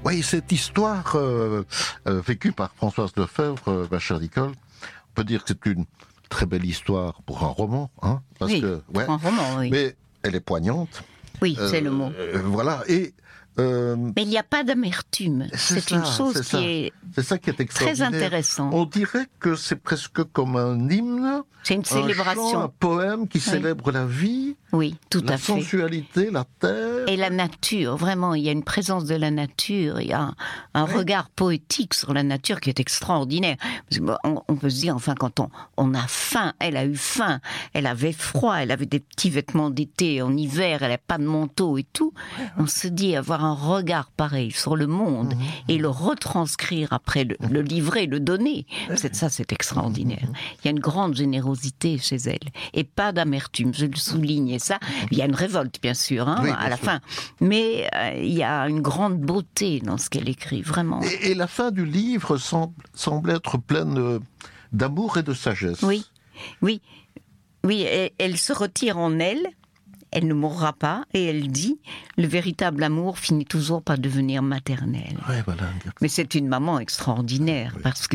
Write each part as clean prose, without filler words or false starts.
Oui, cette histoire vécue par Françoise Lefebvre, ma chère Nicole, on peut dire que c'est une très belle histoire pour un roman, hein, parce oui, que pour un roman, oui. mais elle est poignante. Oui, c'est le mot. Voilà, et mais il n'y a pas d'amertume. C'est une chose qui est c'est ça qui est extraordinaire. Très intéressant. On dirait que c'est presque comme un hymne. C'est une célébration. Un chant, un poème qui célèbre la vie. Oui, tout à fait. La sensualité, la terre. Et la nature, vraiment, il y a une présence de la nature, il y a un regard poétique sur la nature qui est extraordinaire. On peut se dire, enfin, quand on a faim, elle a eu faim, elle avait froid, elle avait des petits vêtements d'été, en hiver, elle n'a pas de manteau et tout. On se dit, avoir un regard pareil sur le monde et le retranscrire après, le livrer, le donner, c'est extraordinaire. Il y a une grande générosité chez elle et pas d'amertume, je le souligne. Et ça, il y a une révolte, bien sûr, hein, à la fin. Mais il y a une grande beauté dans ce qu'elle écrit, vraiment. Et la fin du livre semble être pleine d'amour et de sagesse. Oui, elle se retire en elle. Elle ne mourra pas, et elle dit « Le véritable amour finit toujours par devenir maternel. » Voilà. Mais c'est une maman extraordinaire, parce que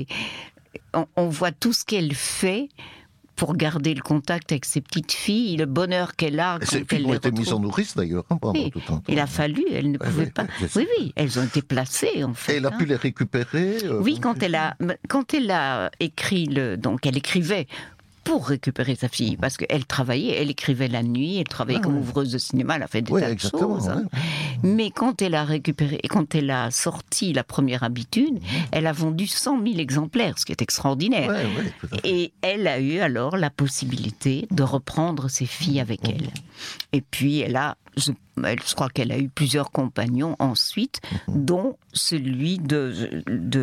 on voit tout ce qu'elle fait pour garder le contact avec ses petites filles, le bonheur qu'elle a. Ces filles ont été mises en nourrice d'ailleurs, pendant tout un temps. Il a fallu, elle ne pouvait pas. Oui, elles ont été placées en fait. Et elle a pu les récupérer. Oui, quand elle a écrit donc elle écrivait pour récupérer sa fille, parce qu'elle travaillait, elle écrivait la nuit, elle travaillait comme ouvreuse de cinéma, elle a fait des tas de choses. Hein. Mais quand elle a récupéré, et quand elle a sorti la première habitude, elle a vendu 100 000 exemplaires, ce qui est extraordinaire. Et elle a eu alors la possibilité de reprendre ses filles avec elle. Et puis je crois qu'elle a eu plusieurs compagnons ensuite, dont celui du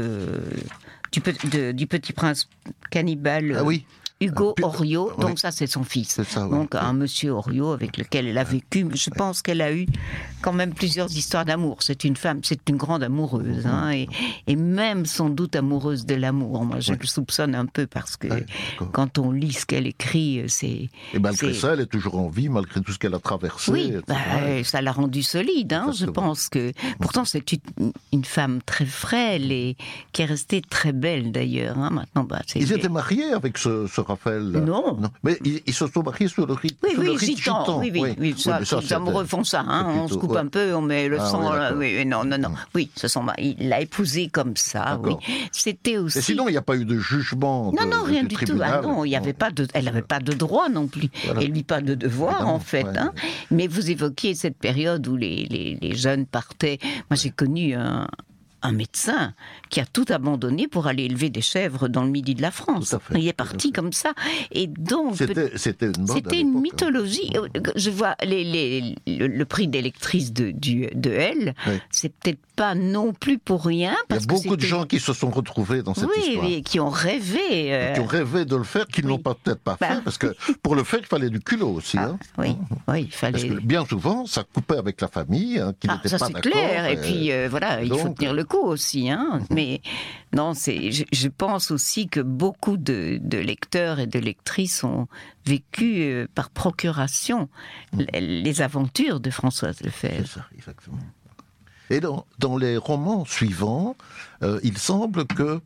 petit prince cannibale. Hugo Oriot, donc ça c'est son fils. Donc un monsieur Oriot avec lequel elle a vécu. Je pense qu'elle a eu quand même plusieurs histoires d'amour. C'est une femme, c'est une grande amoureuse, hein, et même sans doute amoureuse de l'amour. Moi je le soupçonne un peu parce que quand on lit ce qu'elle écrit, c'est... Et malgré ça, elle est toujours en vie, malgré tout ce qu'elle a traversé. Oui, ça l'a rendue solide, hein, je pense que... Pourtant c'est une femme très frêle et qui est restée très belle d'ailleurs. Hein, maintenant, ils étaient mariés avec ce Raphaël. Non. Mais ils se sont mariés sur le rite gitan. Oui, les amoureux font ça, hein, on se coupe un peu, on met le sang là. Non. Oui, il l'a épousée comme ça, oui. C'était aussi... Et sinon, il n'y a pas eu de jugement Non, rien du tout. Ah non, elle n'avait pas de droit non plus. Et lui, pas de devoir, en fait. Hein. Mais vous évoquiez cette période où les jeunes partaient. Moi, j'ai connu un médecin qui a tout abandonné pour aller élever des chèvres dans le midi de la France. Il est parti comme ça. Et donc, c'était une mythologie. Je vois le prix d'électrice de Elle, c'est peut-être pas non plus pour rien. Il y a beaucoup de gens qui se sont retrouvés dans cette histoire. Oui, qui ont rêvé. Qui ont rêvé de le faire, qui ne l'ont peut-être pas fait, parce que pour le faire, il fallait du culot aussi. Oui, il fallait... Parce que bien souvent, ça coupait avec la famille, qui n'était pas d'accord. Ça c'est clair, et puis il faut tenir le coup aussi. Hein. Mais non, je pense aussi que beaucoup de lecteurs et de lectrices ont vécu par procuration les aventures de Françoise Lefebvre. C'est ça, exactement. Et dans les romans suivants, il semble que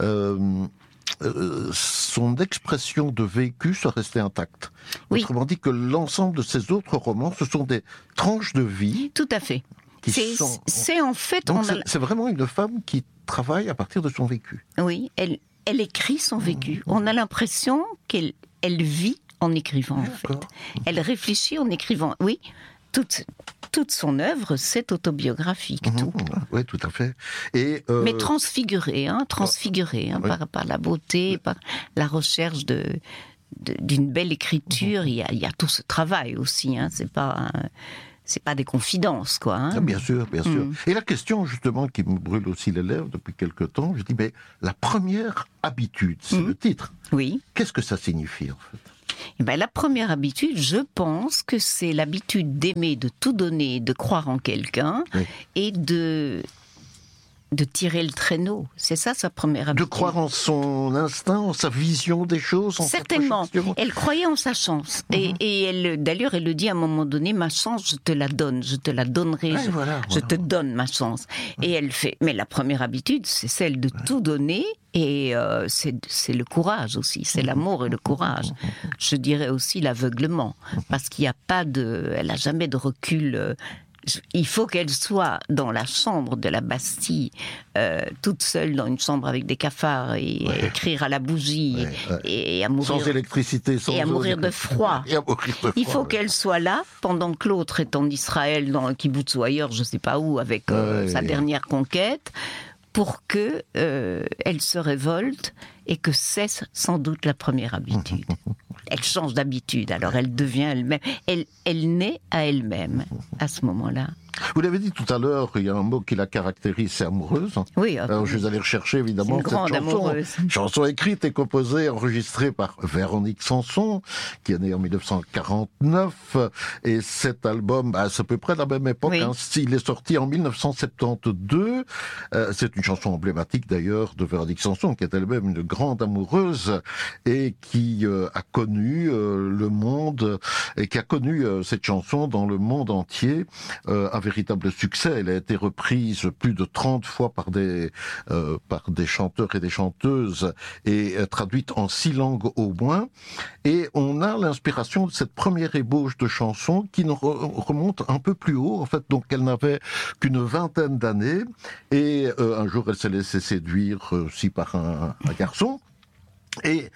son expression de vécu soit restée intacte. Autrement dit que l'ensemble de ses autres romans, ce sont des tranches de vie. Tout à fait. C'est en fait... C'est vraiment une femme qui travaille à partir de son vécu. Oui, elle écrit son vécu. On a l'impression qu'elle vit en écrivant, en fait. Elle réfléchit en écrivant. Oui, toute son œuvre, c'est autobiographique. Oui, tout à fait. Mais transfiguré, par la beauté, par la recherche d'une belle écriture. Il y a tout ce travail aussi. Hein, c'est pas des confidences, quoi. Hein. Bien sûr. Et la question, justement, qui me brûle aussi les lèvres depuis quelque temps, je dis, mais la première habitude, c'est le titre. Oui. Qu'est-ce que ça signifie, en fait ? La première habitude, je pense que c'est l'habitude d'aimer, de tout donner, de croire en quelqu'un, et de de tirer le traîneau. C'est ça sa première habitude. De croire en son instinct, en sa vision des choses. Certainement. Elle croyait en sa chance. Et elle, d'ailleurs, elle le dit à un moment donné, ma chance, je te la donne. Je te la donnerai. Je te donne ma chance. Et elle fait. Mais la première habitude, c'est celle de tout donner. Et c'est le courage aussi. C'est l'amour et le courage. Je dirais aussi l'aveuglement. Parce qu'il n'y a pas de... Elle n'a jamais de recul... Il faut qu'elle soit dans la chambre de la Bastille, toute seule dans une chambre avec des cafards et écrire à la bougie et à mourir sans électricité, sans et à mourir de froid. Il faut qu'elle soit là pendant que l'autre est en Israël, dans un kibbutz ou ailleurs, je ne sais pas où, avec sa dernière conquête, pour que elle se révolte et que cesse sans doute la première habitude. Elle change d'habitude, alors elle devient elle-même. Elle naît à elle-même à ce moment-là. Vous l'avez dit tout à l'heure, il y a un mot qui la caractérise, c'est amoureuse. Oui. Alors je vais aller rechercher évidemment cette chanson. Amoureuse. Chanson écrite et composée, enregistrée par Véronique Sanson, qui est née en 1949. Et cet album, c'est à peu près de la même époque. Il est sorti en 1972. C'est une chanson emblématique d'ailleurs de Véronique Sanson, qui est elle-même une grande amoureuse et qui a connu le monde, et qui a connu cette chanson dans le monde entier. Un véritable succès. Elle a été reprise plus de 30 fois par des chanteurs et des chanteuses et traduite en 6 langues au moins. Et on a l'inspiration de cette première ébauche de chanson qui nous remonte un peu plus haut. En fait, donc elle n'avait qu'une 20aine d'années et un jour elle s'est laissée séduire aussi par un garçon. Et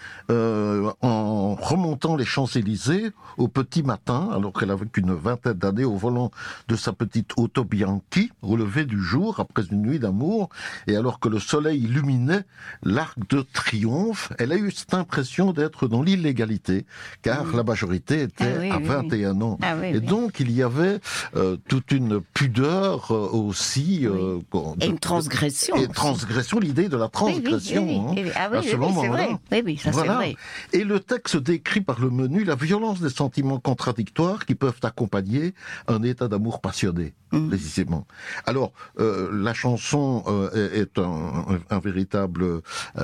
en remontant les Champs-Élysées au petit matin, alors qu'elle avait qu'une 20aine d'années, au volant de sa petite auto Bianchi, au lever du jour, après une nuit d'amour, et alors que le soleil illuminait l'Arc de Triomphe, elle a eu cette impression d'être dans l'illégalité, car la majorité était à 21 ans. Et donc il y avait toute une pudeur aussi. Et une transgression. Et transgression, l'idée de la transgression. À ce moment-là. Oui, ça c'est vrai. Et le texte décrit par le menu la violence des sentiments contradictoires qui peuvent accompagner un état d'amour passionné, précisément. Alors, la chanson est un véritable...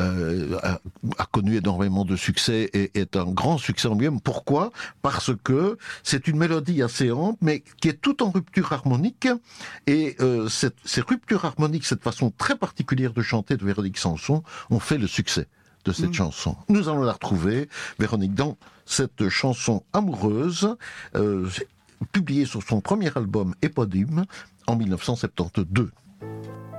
a connu énormément de succès et est un grand succès en lui-même. Pourquoi ? Parce que c'est une mélodie assez ample, mais qui est tout en rupture harmonique. Et ces ruptures harmoniques, cette façon très particulière de chanter de Véronique Sanson, ont fait le succès de cette chanson. Nous allons la retrouver, Véronique, dans cette chanson amoureuse, publiée sur son premier album éponyme en 1972.